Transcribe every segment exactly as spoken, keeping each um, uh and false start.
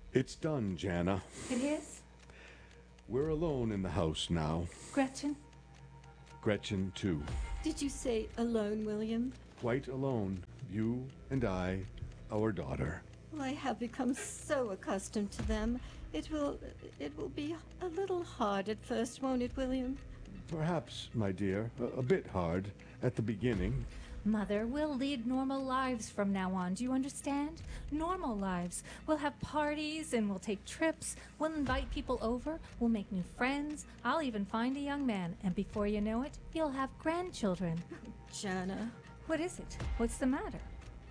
It's done, Jana. It is? We're alone in the house now. Gretchen? Gretchen, too. Did you say alone, William? Quite alone. You and I, our daughter. Well, I have become so accustomed to them. It will... it will be a little hard at first, won't it, William? Perhaps, my dear, a, a bit hard at the beginning. Mother, we'll lead normal lives from now on. Do you understand? Normal lives. We'll have parties and we'll take trips. We'll invite people over. We'll make new friends. I'll even find a young man. And before you know it, you'll have grandchildren. Jana, What is it? What's the matter?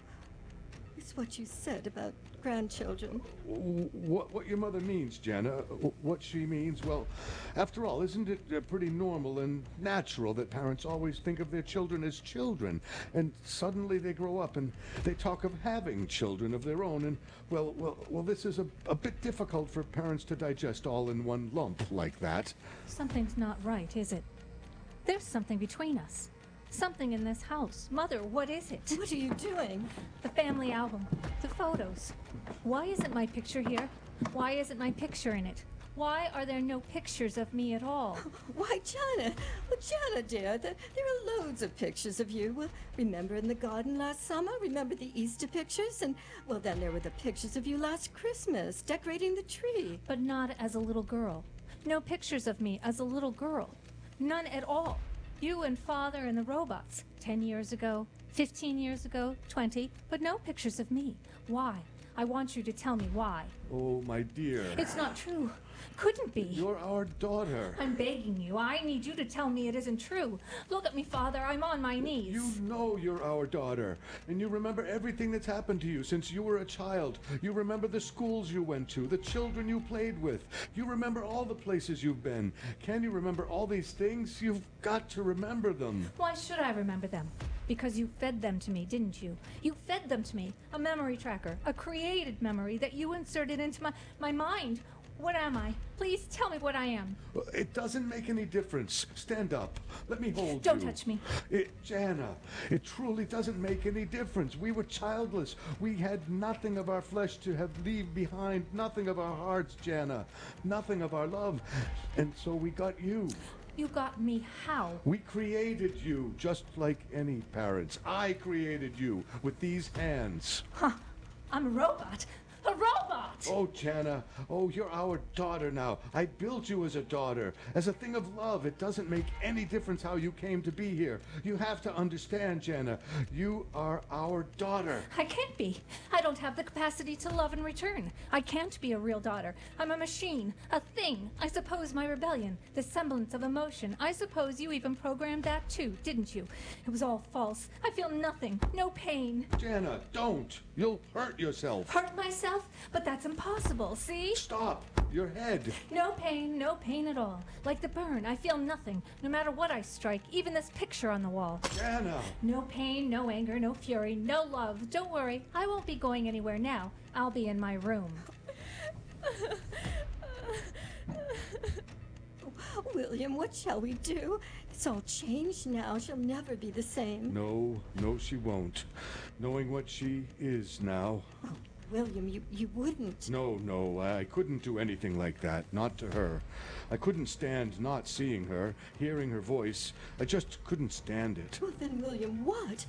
it's what you said about grandchildren. W- What, what your mother means, Jana, w- what she means, well, after all, isn't it uh, pretty normal and natural that parents always think of their children as children, and suddenly they grow up and they talk of having children of their own, and, well, well, well, this is a, a bit difficult for parents to digest all in one lump like that. Something's not right, is it? There's something between us. Something in this house. Mother, what is it? What are you doing? The family album. The photos. Why isn't my picture here? Why isn't my picture in it? Why are there no pictures of me at all? Why, Jana, well, Jana, dear, th- there are loads of pictures of you. Well, remember in the garden last summer? Remember the Easter pictures? And, well, then there were the pictures of you last Christmas, decorating the tree. But not as a little girl. No pictures of me as a little girl. None at all. You and Father and the robots. Ten years ago, fifteen years ago, twenty, but no pictures of me. Why? I want you to tell me why. Oh, my dear. It's not true. Couldn't be. You're our daughter. I'm begging you. I need you to tell me it isn't true. Look at me, Father. I'm on my knees. You know you're our daughter, and you remember everything that's happened to you since you were a child. You remember the schools you went to, the children you played with. You remember all the places you've been. Can you remember all these things? You've got to remember them. Why should I remember them? Because you fed them to me, didn't you? You fed them to me. A memory tracker. A created memory that you inserted into my, my mind. What am I? Please tell me what I am. It doesn't make any difference. Stand up. Let me hold Don't you. touch me. It, Jana, it truly doesn't make any difference. We were childless. We had nothing of our flesh to have leave behind, nothing of our hearts, Jana, nothing of our love. And so we got you. You got me how? We created you, just like any parents. I created you with these hands. Huh. I'm a robot. A robot! Oh, Jana, oh, you're our daughter now. I built you as a daughter, as a thing of love. It doesn't make any difference how you came to be here. You have to understand, Jana. You are our daughter. I can't be. I don't have the capacity to love in return. I can't be a real daughter. I'm a machine, a thing. I suppose my rebellion, the semblance of emotion, I suppose you even programmed that too, didn't you? It was all false. I feel nothing, no pain. Jana, don't. You'll hurt yourself. Hurt myself? But that's impossible, see? Stop. Your head. No pain, no pain at all. Like the burn, I feel nothing, no matter what I strike, even this picture on the wall. Jana. No pain, no anger, no fury, no love. Don't worry, I won't be going anywhere now. I'll be in my room. William, what shall we do? It's all changed now. She'll never be the same. No, no, she won't. Knowing what she is now. Oh, William, you, you wouldn't. No, no, I couldn't do anything like that. Not to her. I couldn't stand not seeing her, hearing her voice. I just couldn't stand it. Well, then, William, what?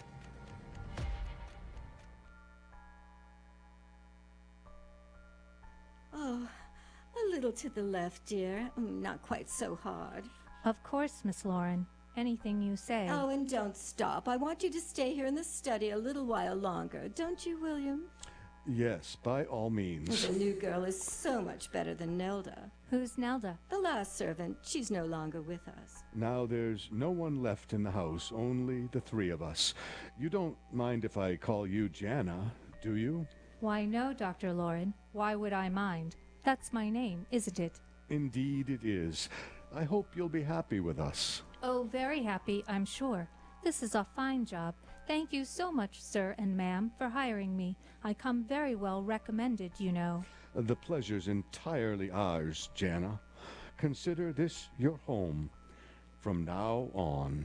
Oh, a little to the left, dear. Mm, Not quite so hard. Of course, Miss Lauren. Anything you say. Oh, and don't stop. I want you to stay here in the study a little while longer. Don't you, William? Yes, by all means. The new girl is so much better than Nelda. Who's Nelda? The last servant. She's no longer with us. Now there's no one left in the house, only the three of us. You don't mind if I call you Jana, do you? Why, no, Doctor Lauren. Why would I mind? That's my name, isn't it? Indeed it is. I hope you'll be happy with us. Oh, very happy, I'm sure. This is a fine job. Thank you so much, sir and ma'am, for hiring me. I come very well recommended, you know. The pleasure's entirely ours, Jana. Consider this your home from now on.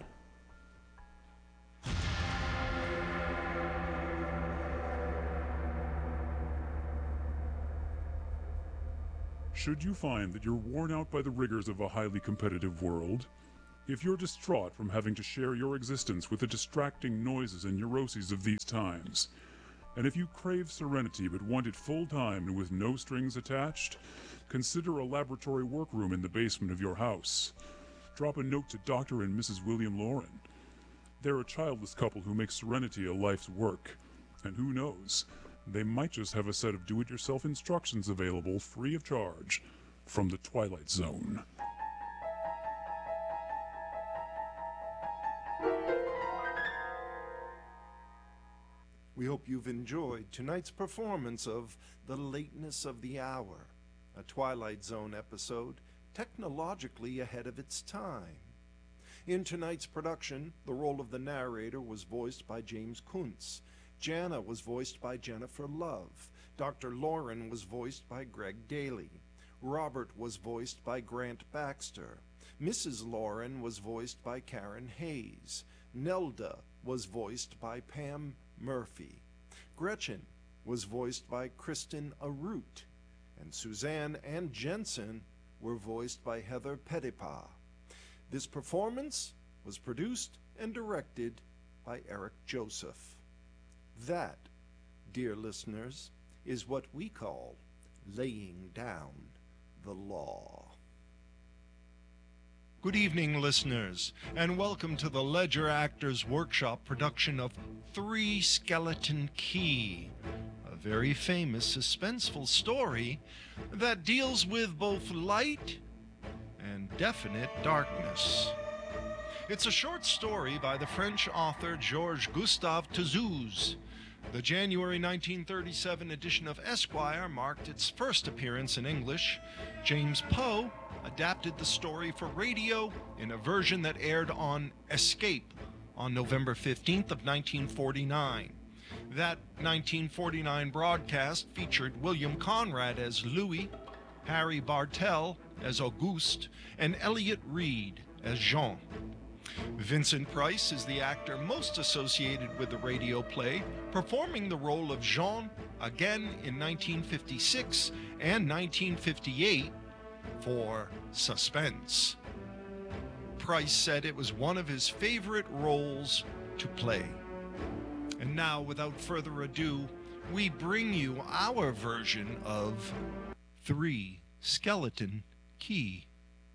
Should you find that you're worn out by the rigors of a highly competitive world, if you're distraught from having to share your existence with the distracting noises and neuroses of these times, and if you crave serenity but want it full-time and with no strings attached, consider a laboratory workroom in the basement of your house. Drop a note to Doctor and Missus William Lauren. They're a childless couple who make serenity a life's work. And who knows, they might just have a set of do-it-yourself instructions available free of charge from the Twilight Zone. We hope you've enjoyed tonight's performance of The Lateness of the Hour, a Twilight Zone episode technologically ahead of its time. In tonight's production, the role of the narrator was voiced by James Kuntz. Jana was voiced by Jennifer Love. Doctor Lauren was voiced by Greg Daly. Robert was voiced by Grant Baxter. Missus Lauren was voiced by Karen Hayes. Nelda was voiced by Pam Murphy. Gretchen was voiced by Kristen Arute. And Suzanne and Jensen were voiced by Heather Petipa. This performance was produced and directed by Eric Joseph. That, dear listeners, is what we call laying down the law. Good evening, listeners, and welcome to the Ledger Actors Workshop production of Three Skeleton Key, a very famous suspenseful story that deals with both light and definite darkness. It's a short story by the French author Georges Gustave Touzeuse. The January nineteen thirty-seven edition of Esquire marked its first appearance in English. James Poe adapted the story for radio in a version that aired on Escape on November fifteenth of nineteen forty-nine. That nineteen forty-nine broadcast featured William Conrad as Louis, Harry Bartell as Auguste, and Elliot Reed as Jean. Vincent Price is the actor most associated with the radio play, performing the role of Jean again in nineteen fifty-six and nineteen fifty-eight for Suspense. Price said it was one of his favorite roles to play. And now, without further ado, we bring you our version of Three Skeleton Key.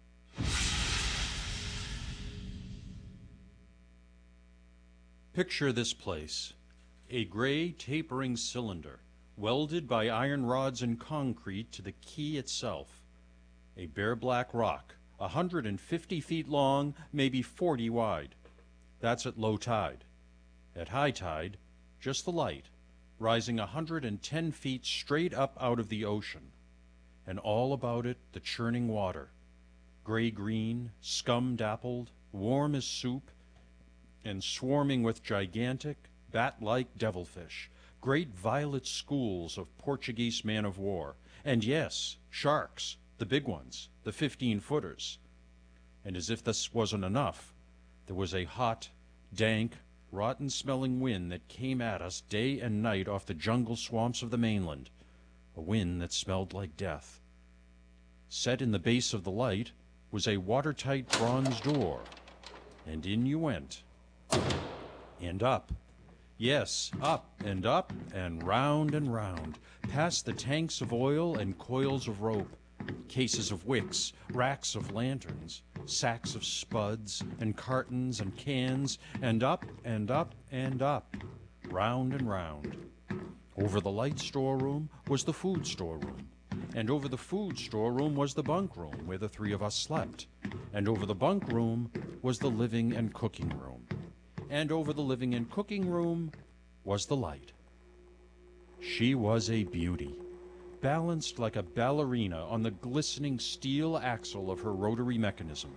Picture this place, a gray tapering cylinder, welded by iron rods and concrete to the key itself. A bare black rock, a hundred and fifty feet long, maybe forty wide. That's at low tide. At high tide, just the light, rising a hundred and ten feet straight up out of the ocean. And all about it the churning water, gray-green, scum-dappled, warm as soup, and swarming with gigantic, bat-like devilfish, great violet schools of Portuguese man-of-war, and yes, sharks, the big ones, the fifteen-footers. And as if this wasn't enough, there was a hot, dank, rotten-smelling wind that came at us day and night off the jungle swamps of the mainland, a wind that smelled like death. Set in the base of the light was a watertight bronze door, and in you went. And up. Yes, up and up and round and round, past the tanks of oil and coils of rope, cases of wicks, racks of lanterns, sacks of spuds and cartons and cans, and up and up and up, round and round. Over the light storeroom was the food storeroom, and over the food storeroom was the bunk room where the three of us slept, and over the bunk room was the living and cooking room. And over the living and cooking room was the light. She was a beauty, balanced like a ballerina on the glistening steel axle of her rotary mechanism.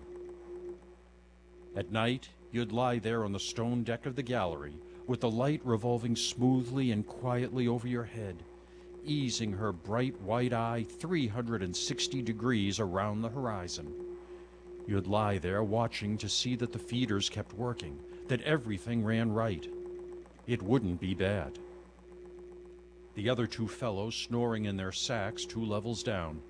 At night, you'd lie there on the stone deck of the gallery, with the light revolving smoothly and quietly over your head, easing her bright white eye three hundred sixty degrees around the horizon. You'd lie there watching to see that the feeders kept working, that everything ran right. It wouldn't be bad. The other two fellows snoring in their sacks two levels down.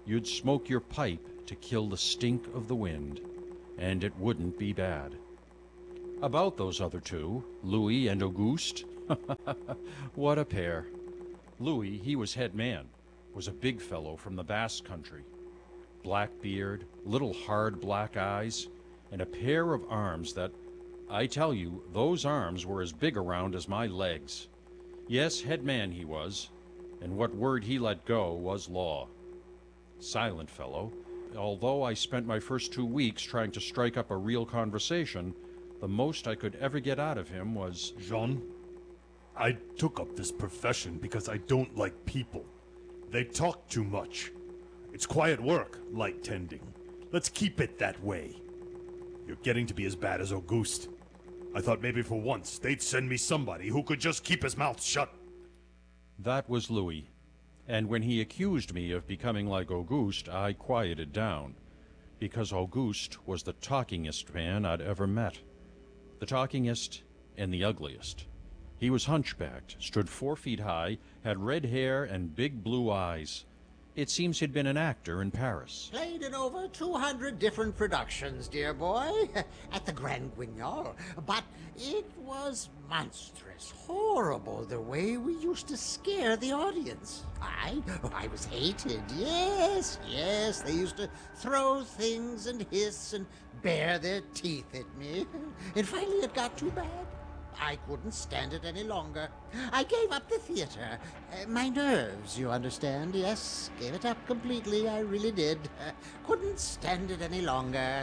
You'd smoke your pipe to kill the stink of the wind, and it wouldn't be bad. About those other two, Louis and Auguste, what a pair. Louis, he was head man, was a big fellow from the Basque country. Black beard, little hard black eyes, and a pair of arms that, I tell you, those arms were as big around as my legs. Yes, head man he was, and what word he let go was law. Silent fellow, although I spent my first two weeks trying to strike up a real conversation, the most I could ever get out of him was, Jean, I took up this profession because I don't like people. They talk too much. It's quiet work, light tending. Let's keep it that way. You're getting to be as bad as Auguste. I thought maybe for once they'd send me somebody who could just keep his mouth shut. That was Louis, and when he accused me of becoming like Auguste, I quieted down, because Auguste was the talkingest man I'd ever met. The talkingest and the ugliest. He was hunchbacked, stood four feet high, had red hair and big blue eyes. It seems he'd been an actor in Paris. Played in over two hundred different productions, dear boy, at the Grand Guignol. But it was monstrous, horrible, the way we used to scare the audience. I, I was hated, yes, yes. They used to throw things and hiss and bare their teeth at me. And finally it got too bad. I couldn't stand it any longer. I gave up the theater. Uh, my nerves, you understand, yes. Gave it up completely, I really did. Uh, couldn't stand it any longer.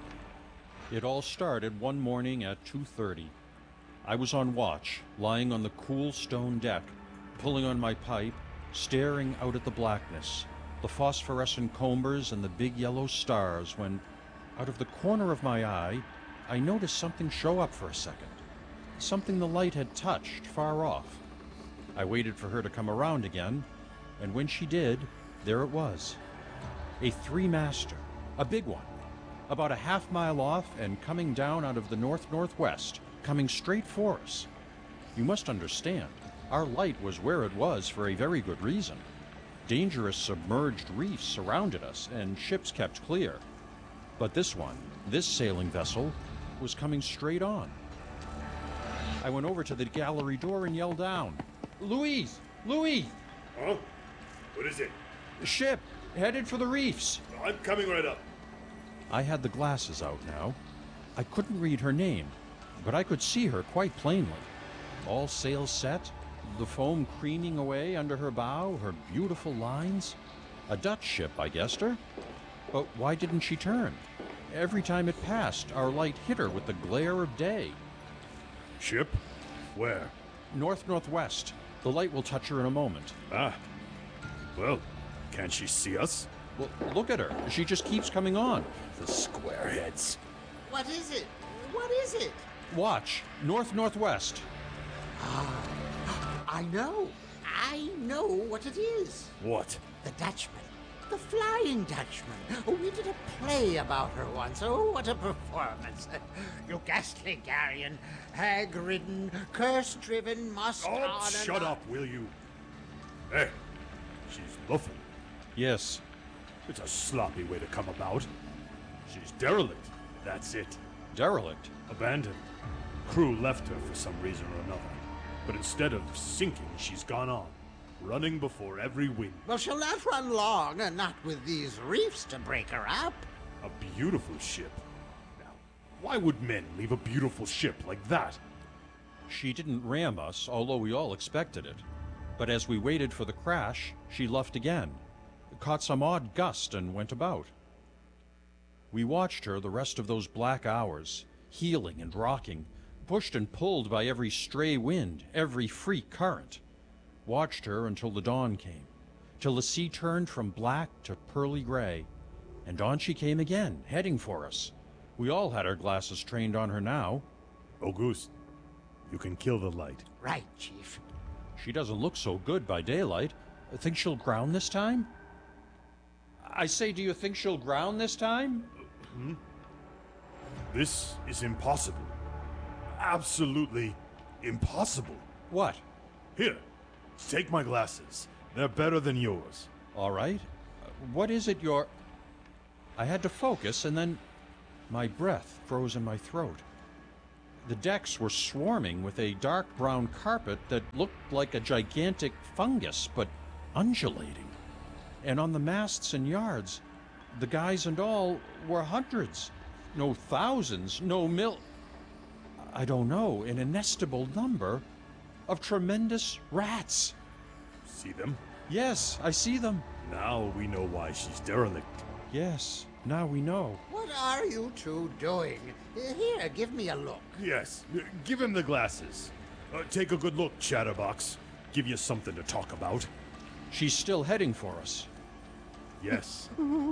It all started one morning at two thirty. I was on watch, lying on the cool stone deck, pulling on my pipe, staring out at the blackness, the phosphorescent combers and the big yellow stars, when, out of the corner of my eye, I noticed something show up for a second. Something the light had touched far off. I waited for her to come around again, and when she did, there it was. A three-master, a big one, about a half mile off and coming down out of the north-northwest, coming straight for us. You must understand, our light was where it was for a very good reason. Dangerous submerged reefs surrounded us, and ships kept clear. But this one, this sailing vessel, was coming straight on. I went over to the gallery door and yelled down, Louise! Louis! Huh? What is it? The ship, headed for the reefs. I'm coming right up. I had the glasses out now. I couldn't read her name, but I could see her quite plainly. All sails set, the foam creaming away under her bow, her beautiful lines. A Dutch ship, I guessed her. But why didn't she turn? Every time it passed, our light hit her with the glare of day. Ship? Where? North-northwest. The light will touch her in a moment. Ah. Well, can't she see us? Well, look at her. She just keeps coming on. The squareheads. What is it? What is it? Watch. North-northwest. I know. I know what it is. What? The Dutchman. The Flying Dutchman. Oh, we did a play about her once. Oh, what a performance. You ghastly Garian, hag-ridden, curse-driven, must Oh, on and shut on. up, will you? Hey, she's bluffing. Yes. It's a sloppy way to come about. She's derelict. That's it. Derelict. Abandoned. Crew left her for some reason or another. But instead of sinking, she's gone on, running before every wind. Well, she'll not run long, and not with these reefs to break her up. A beautiful ship. Now, why would men leave a beautiful ship like that? She didn't ram us, although we all expected it. But as we waited for the crash, she luffed again, caught some odd gust, and went about. We watched her the rest of those black hours, heeling and rocking, pushed and pulled by every stray wind, every freak current. Watched her until the dawn came, till the sea turned from black to pearly gray, and on she came again, heading for us. We all had our glasses trained on her now. Auguste, you can kill the light. Right, Chief. She doesn't look so good by daylight. Think she'll ground this time? I say, do you think she'll ground this time? Hmm? This is impossible. Absolutely impossible. What? Here, take my glasses. They're better than yours. All right. What is it you're... I had to focus, and then my breath froze in my throat. The decks were swarming with a dark brown carpet that looked like a gigantic fungus, but undulating. And on the masts and yards, the guys and all were hundreds, no thousands, no mil... I don't know, an inestimable number of tremendous rats. See them? Yes, I see them. Now we know why she's derelict. Yes, now we know. What are you two doing? Here, give me a look. Yes, give him the glasses. Uh, take a good look, Chatterbox. Give you something to talk about. She's still heading for us. Yes.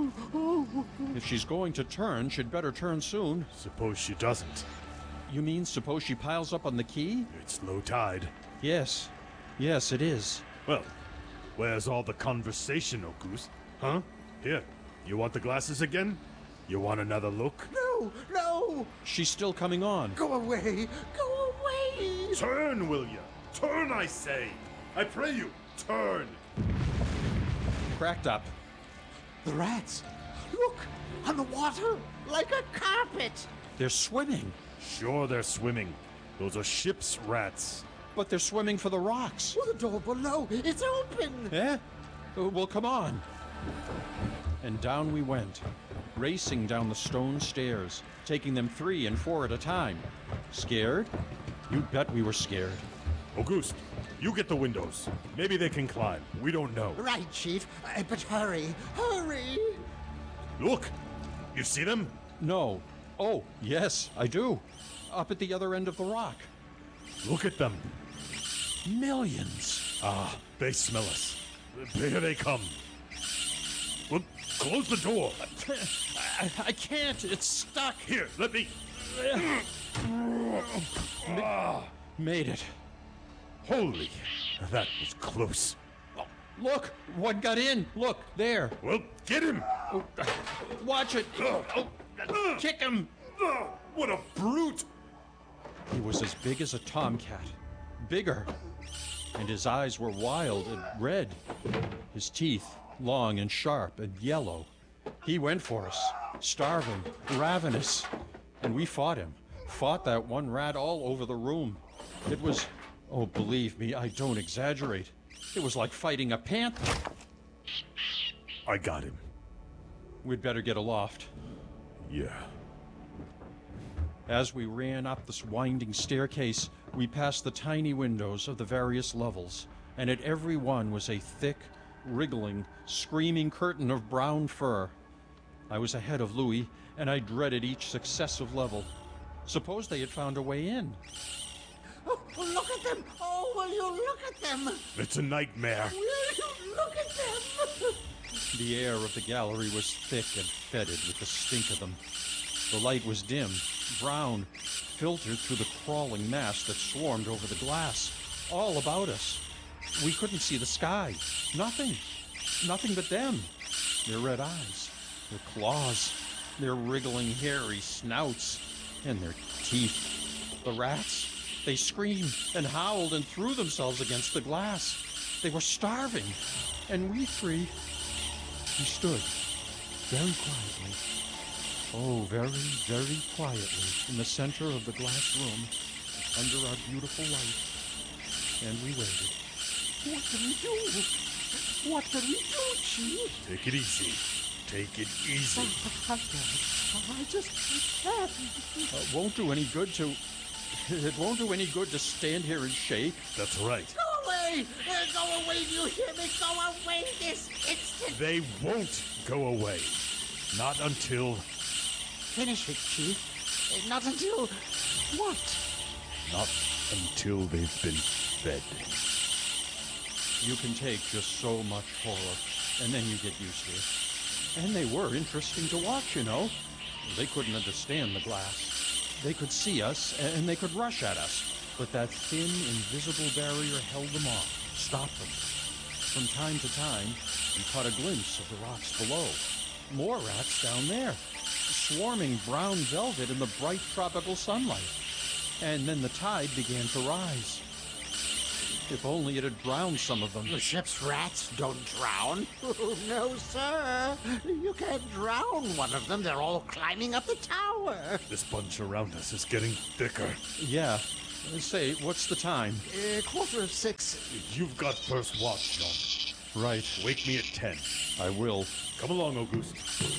If she's going to turn, she'd better turn soon. Suppose she doesn't. You mean suppose she piles up on the quay? It's low tide. Yes. Yes, it is. Well, where's all the conversation, Okus? Huh? Here, you want the glasses again? You want another look? No, no! She's still coming on. Go away! Go away! Turn, will ya? Turn, I say! I pray you, turn! Cracked up. The rats! Look! On the water! Like a carpet! They're swimming. Sure they're swimming. Those are ship's rats. But they're swimming for the rocks. Oh, the door below! It's open! Eh? Uh, Well, come on. And down we went, racing down the stone stairs, taking them three and four at a time. Scared? You bet we were scared. Auguste, you get the windows. Maybe they can climb. We don't know. Right, Chief. Uh, but hurry! Hurry! Look! You see them? No. Oh, yes, I do. Up at the other end of the rock. Look at them. Millions. Ah, they smell us. Here they come. Look, close the door. I, I can't. It's stuck. Here, let me. Ma- made it. Holy, that was close. Oh, look, one got in. Look, there. Well, get him. Oh, watch it. Oh, kick him. Oh, what a brute. He was as big as a tomcat. Bigger. And his eyes were wild and red. His teeth long and sharp and yellow. He went for us, starving, ravenous. And we fought him. Fought that one rat all over the room. It was, oh, believe me, I don't exaggerate. It was like fighting a panther. I got him. We'd better get aloft. Yeah. As we ran up this winding staircase, we passed the tiny windows of the various levels, and at every one was a thick, wriggling, screaming curtain of brown fur. I was ahead of Louis, and I dreaded each successive level. Suppose they had found a way in. Oh, look at them! Oh, will you look at them? It's a nightmare. Will you look at them? The air of the gallery was thick and fetid with the stink of them. The light was dim, brown, filtered through the crawling mass that swarmed over the glass, all about us. We couldn't see the sky. Nothing. Nothing but them. Their red eyes, their claws, their wriggling hairy snouts, and their teeth. The rats, they screamed and howled and threw themselves against the glass. They were starving. And we three, we stood very quietly. Oh, very, very quietly in the center of the glass room, under our beautiful light. And we waited. What can we do? What can we do, Chief? Take it easy. Take it easy. I can't. I just can't. It won't do any good to... It won't do any good to stand here and shake. That's right. Go away! Uh, Go away, do you hear me? Go away this instant! They won't go away. Not until... Finish it, Chief. Uh, Not until... What? Not until they've been fed. You can take just so much horror, and then you get used to it. And they were interesting to watch, you know. They couldn't understand the glass. They could see us, and they could rush at us. But that thin, invisible barrier held them off, stopped them. From time to time, we caught a glimpse of the rocks below. More rats down there, swarming brown velvet in the bright tropical sunlight. And then the tide began to rise. If only it had drowned some of them. The ship's rats don't drown. Oh, no, sir. You can't drown one of them. They're all climbing up the tower. This bunch around us is getting thicker. Yeah. Say, what's the time? Uh, quarter of six. You've got first watch, John. Right. Wake me at ten. I will. Come along, Auguste.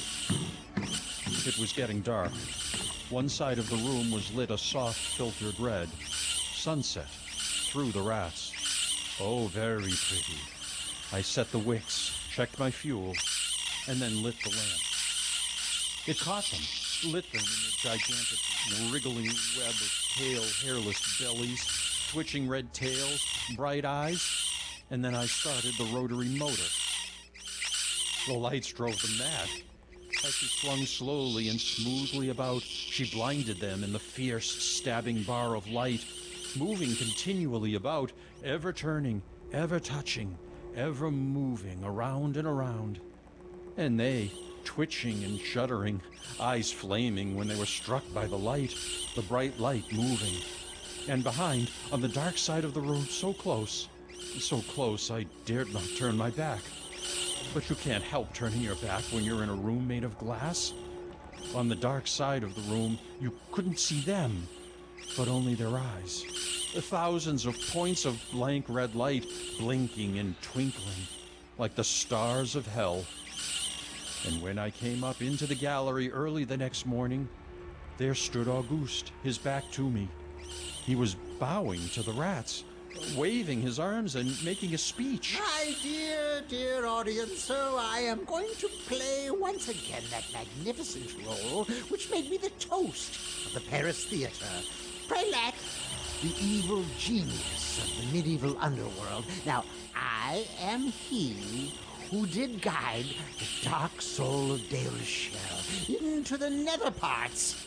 It was getting dark. One side of the room was lit a soft, filtered red. Sunset. Through the rats. Oh, very pretty. I set the wicks, checked my fuel, and then lit the lamp. It caught them, lit them in the gigantic, wriggling web of pale, hairless bellies, twitching red tails, bright eyes, and then I started the rotary motor. The lights drove them mad. As she swung slowly and smoothly about, she blinded them in the fierce, stabbing bar of light, moving continually about, ever turning, ever touching, ever moving around and around. And they, twitching and shuddering, eyes flaming when they were struck by the light, the bright light moving. And behind, on the dark side of the room, so close, so close I dared not turn my back. But you can't help turning your back when you're in a room made of glass. On the dark side of the room, you couldn't see them, but only their eyes. The thousands of points of blank red light blinking and twinkling like the stars of hell. And when I came up into the gallery early the next morning, there stood Auguste, his back to me. He was bowing to the rats, waving his arms and making a speech. My dear, dear audience, so I am going to play once again that magnificent role which made me the toast of the Paris theater. Prelec, the evil genius of the medieval underworld. Now, I am he who did guide the dark soul of De Rochelle into the nether parts.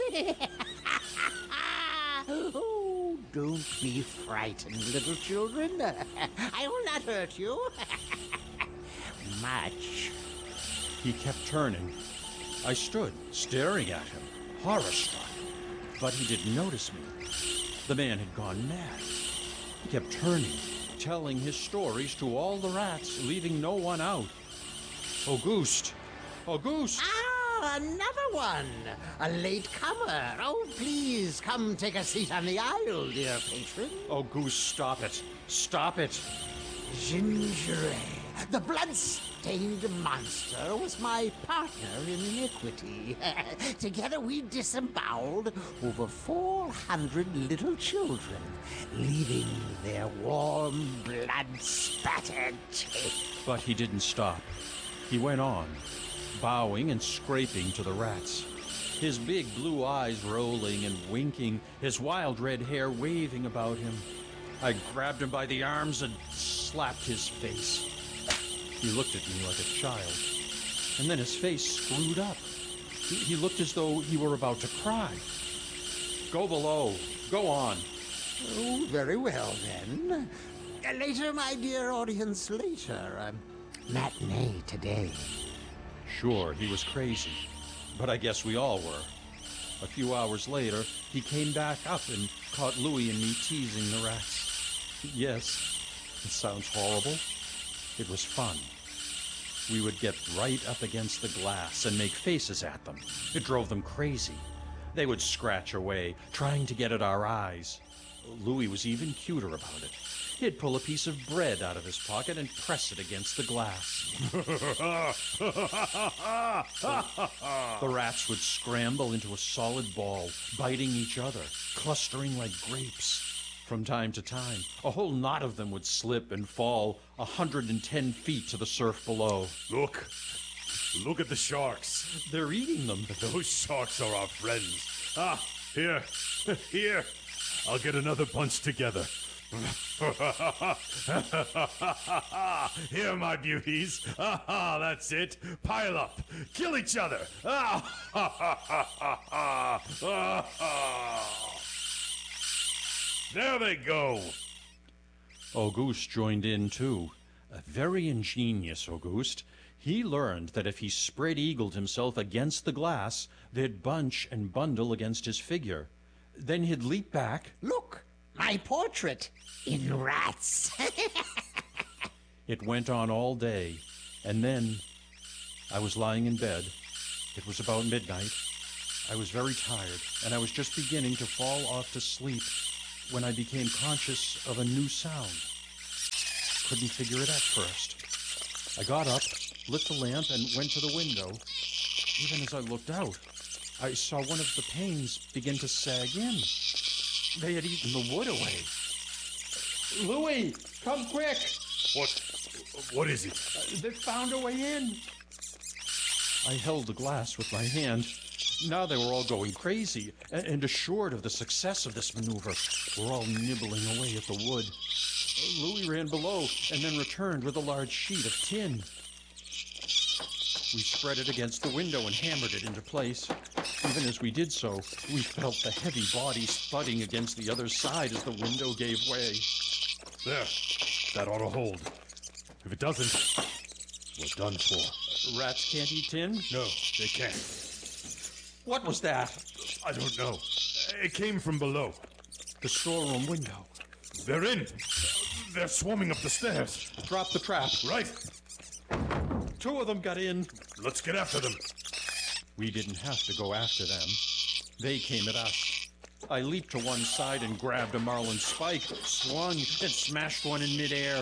Oh, don't be frightened, little children. I will not hurt you. Much. He kept turning. I stood, staring at him, horror-struck. But he didn't notice me. The man had gone mad. He kept turning, telling his stories to all the rats, leaving no one out. Auguste! Auguste! Ah, another one! A late comer. Oh, please, come take a seat on the aisle, dear patron. Auguste, stop it. Stop it. Gingere, the blood-stained monster, was my partner in iniquity. Together we disemboweled over four hundred little children, leaving their warm, blood-spattered teeth. But he didn't stop. He went on, bowing and scraping to the rats. His big blue eyes rolling and winking, his wild red hair waving about him. I grabbed him by the arms and slapped his face. He looked at me like a child, and then his face screwed up. He, he looked as though he were about to cry. Go below. Go on. Oh, very well, then. Uh, later, my dear audience, later. Uh, matinee today. Sure, he was crazy, but I guess we all were. A few hours later, he came back up and caught Louis and me teasing the rats. Yes, it sounds horrible. It was fun. We would get right up against the glass and make faces at them. It drove them crazy. They would scratch away, trying to get at our eyes. Louis was even cuter about it. He'd pull a piece of bread out of his pocket and press it against the glass. The rats would scramble into a solid ball, biting each other, clustering like grapes. From time to time, a whole knot of them would slip and fall a hundred and ten feet to the surf below. Look. Look at the sharks. They're eating them. Those sharks are our friends. Ah, here. Here. I'll get another bunch together. Here, my beauties. Ah, that's it. Pile up. Kill each other. Ah, there they go. Auguste joined in, too. A very ingenious Auguste. He learned that if he spread-eagled himself against the glass, they'd bunch and bundle against his figure. Then he'd leap back. Look, my portrait in rats. It went on all day, and then I was lying in bed. It was about midnight. I was very tired, and I was just beginning to fall off to sleep when I became conscious of a new sound. Couldn't figure it at first. I got up, lit the lamp, and went to the window. Even as I looked out, I saw one of the panes begin to sag in. They had eaten the wood away. Louis, come quick! What? What is it? Uh, they found a way in. I held the glass with my hand. Now they were all going crazy, and, and assured of the success of this maneuver, were all nibbling away at the wood. Louis ran below and then returned with a large sheet of tin. We spread it against the window and hammered it into place. Even as we did so, we felt the heavy body thudding against the other side as the window gave way. There. That ought to hold. If it doesn't, we're done for. Rats can't eat tin? No, they can't. What was that? I don't know. It came from below. The storeroom window. They're in. They're swarming up the stairs. Drop the trap. Right. Two of them got in. Let's get after them. We didn't have to go after them. They came at us. I leaped to one side and grabbed a marlin spike, swung, and smashed one in midair.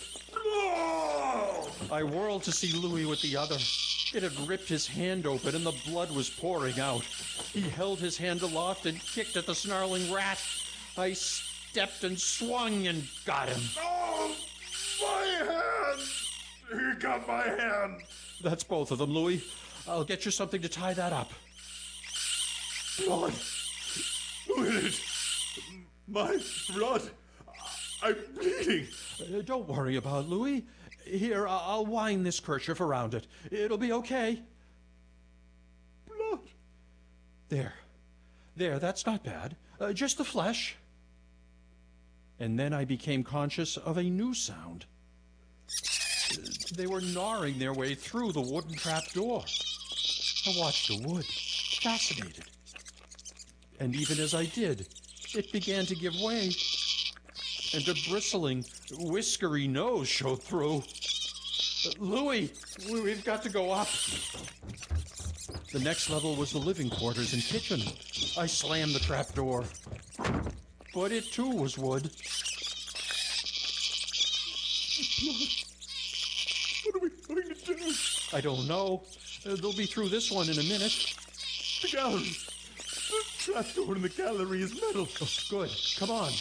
No! I whirled to see Louis with the other. It had ripped his hand open and the blood was pouring out. He held his hand aloft and kicked at the snarling rat. I stepped and swung and got him. Oh, my hand! He got my hand. That's both of them, Louis. I'll get you something to tie that up. Blood. Look at it. My blood. I'm bleeding. Uh, don't worry about it, Louis. Here, I- I'll wind this kerchief around it. It'll be okay. Blood. There. There, that's not bad. Uh, just the flesh. And then I became conscious of a new sound. They were gnawing their way through the wooden trapdoor. I watched the wood, fascinated. And even as I did, it began to give way, and a bristling, whiskery nose showed through. Louis, we've got to go up. The next level was the living quarters and kitchen. I slammed the trapdoor, but it too was wood. What are we going to do? I don't know. Uh, they'll be through this one in a minute. The gallery. The trapdoor in the gallery is metal. Oh, good. Come on.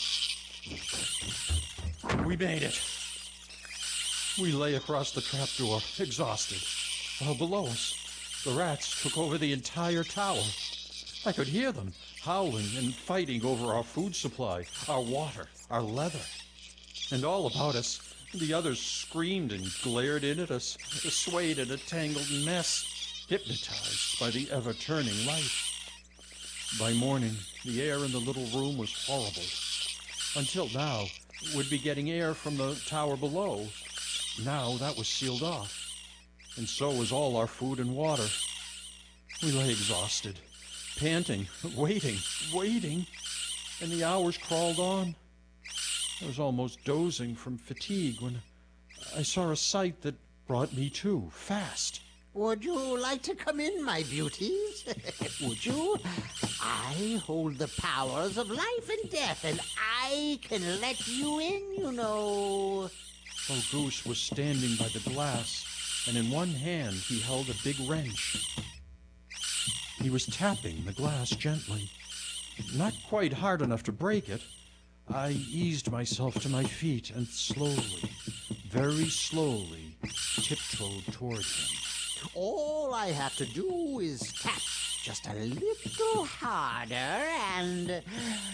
We made it. We lay across the trapdoor, exhausted, while below us, the rats took over the entire tower. I could hear them howling and fighting over our food supply, our water, our leather. And all about us, the others screamed and glared in at us, swayed in a tangled mess, hypnotized by the ever-turning light. By morning, the air in the little room was horrible. Until now, we'd be getting air from the tower below. Now that was sealed off. And so was all our food and water. We lay exhausted, panting, waiting, waiting, and the hours crawled on. I was almost dozing from fatigue when I saw a sight that brought me to, fast. Would you like to come in, my beauties? Would you? I hold the powers of life and death, and I can let you in, you know. Oh, Goose was standing by the glass, and in one hand he held a big wrench. He was tapping the glass gently, not quite hard enough to break it. I eased myself to my feet and slowly, very slowly, tiptoed toward him. All I have to do is tap just a little harder and...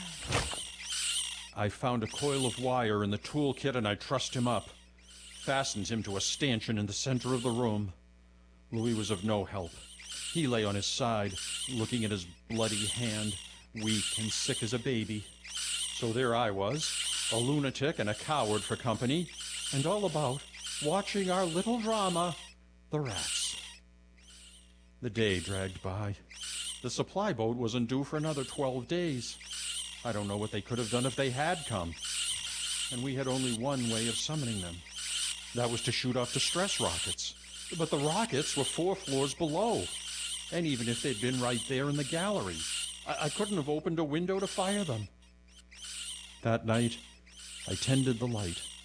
I found a coil of wire in the toolkit and I trussed him up, fastened him to a stanchion in the center of the room. Louis was of no help. He lay on his side, looking at his bloody hand, weak and sick as a baby. So there I was, a lunatic and a coward for company, and all about watching our little drama, the rats. The day dragged by. The supply boat wasn't due for another twelve days. I don't know what they could have done if they had come. And we had only one way of summoning them. That was to shoot off the stress rockets. But the rockets were four floors below. And even if they'd been right there in the gallery, I, I couldn't have opened a window to fire them. That night, I tended the light